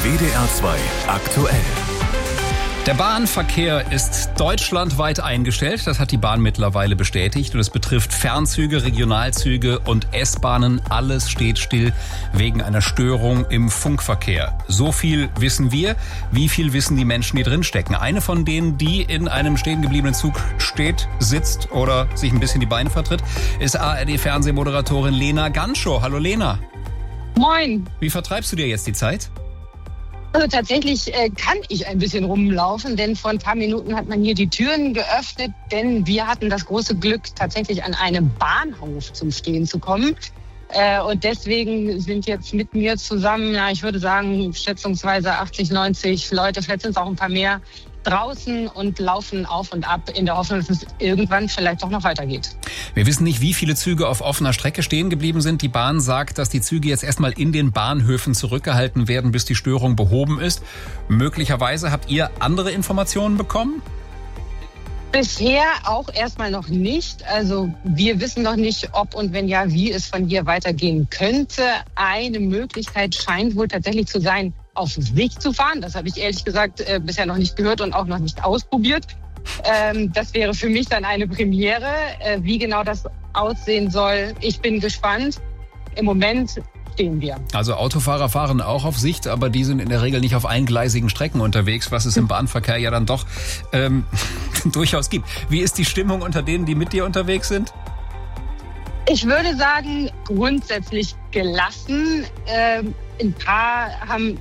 WDR 2 aktuell. Der Bahnverkehr ist deutschlandweit eingestellt. Das hat die Bahn mittlerweile bestätigt. Und es betrifft Fernzüge, Regionalzüge und S-Bahnen. Alles steht still wegen einer Störung im Funkverkehr. So viel wissen wir. Wie viel wissen die Menschen, die drinstecken? Eine von denen, die in einem stehen gebliebenen Zug steht, sitzt oder sich ein bisschen die Beine vertritt, ist ARD-Fernsehmoderatorin Lena Ganschow. Hallo Lena. Moin. Wie vertreibst du dir jetzt die Zeit? Also tatsächlich kann ich ein bisschen rumlaufen, denn vor ein paar Minuten hat man hier die Türen geöffnet, denn wir hatten das große Glück, tatsächlich an einem Bahnhof zum Stehen zu kommen. Und deswegen sind jetzt mit mir zusammen, ja, ich würde sagen, schätzungsweise 80, 90 Leute, vielleicht sind es auch ein paar mehr, draußen und laufen auf und ab in der Hoffnung, dass es irgendwann vielleicht doch noch weitergeht. Wir wissen nicht, wie viele Züge auf offener Strecke stehen geblieben sind. Die Bahn sagt, dass die Züge jetzt erstmal in den Bahnhöfen zurückgehalten werden, bis die Störung behoben ist. Möglicherweise habt ihr andere Informationen bekommen? Bisher auch erstmal noch nicht. Also wir wissen noch nicht, ob und wenn ja, wie es von hier weitergehen könnte. Eine Möglichkeit scheint wohl tatsächlich zu sein, auf Sicht zu fahren. Das habe ich ehrlich gesagt bisher noch nicht gehört und auch noch nicht ausprobiert. Das wäre für mich dann eine Premiere. Wie genau das aussehen soll, ich bin gespannt. Im Moment stehen wir. Also Autofahrer fahren auch auf Sicht, aber die sind in der Regel nicht auf eingleisigen Strecken unterwegs, was es im Bahnverkehr ja dann doch durchaus gibt. Wie ist die Stimmung unter denen, die mit dir unterwegs sind? Ich würde sagen, grundsätzlich gelassen. Ein paar haben